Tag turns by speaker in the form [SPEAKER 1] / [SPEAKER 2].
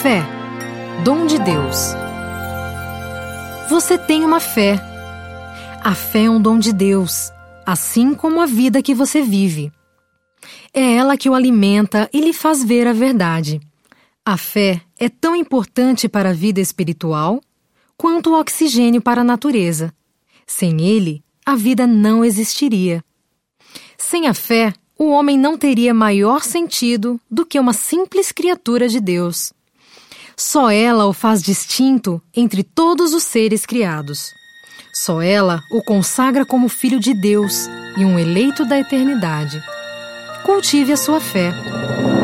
[SPEAKER 1] Fé, dom de Deus. Você tem uma fé. A fé é um dom de Deus, assim como a vida que você vive. É ela que o alimenta e lhe faz ver a verdade. A fé é tão importante para a vida espiritual quanto o oxigênio para a natureza. Sem ele, a vida não existiria. Sem a fé, o homem não teria maior sentido do que uma simples criatura de Deus. Só ela o faz distinto entre todos os seres criados. Só ela o consagra como filho de Deus e um eleito da eternidade. Cultive a sua fé.